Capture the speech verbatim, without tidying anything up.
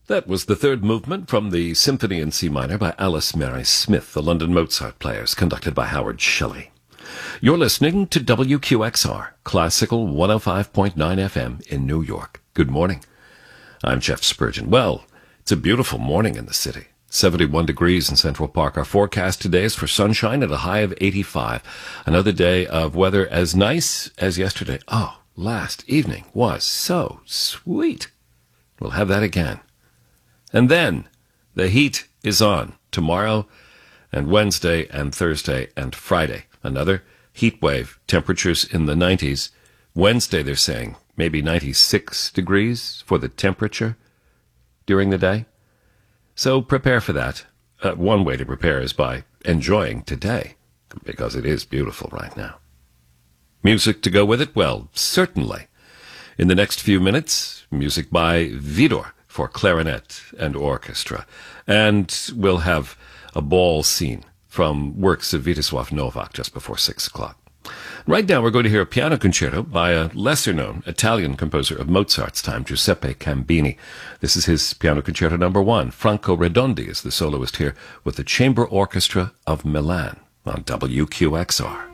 That was the third movement from the Symphony in C minor by Alice Mary Smith, the London Mozart Players, conducted by Howard Shelley. You're listening to W Q X R, Classical one oh five point nine F M in New York. Good morning. I'm Jeff Spurgeon. Well, it's a beautiful morning in the city. seventy-one degrees in Central Park. Our forecast today is for sunshine at a high of eighty-five. Another day of weather as nice as yesterday. Oh, last evening was so sweet. We'll have that again. And then the heat is on tomorrow and Wednesday and Thursday and Friday. Another heat wave, temperatures in the nineties. Wednesday, they're saying, maybe ninety-six degrees for the temperature during the day. So prepare for that. Uh, one way to prepare is by enjoying today, because it is beautiful right now. Music to go with it? Well, certainly. In the next few minutes, music by Widor for clarinet and orchestra. And we'll have a ball scene from works of Vitasław Nowak just before six o'clock. Right now we're going to hear a piano concerto by a lesser-known Italian composer of Mozart's time, Giuseppe Cambini. This is his piano concerto number one. Franco Redondi is the soloist here with the Chamber Orchestra of Milan on W Q X R.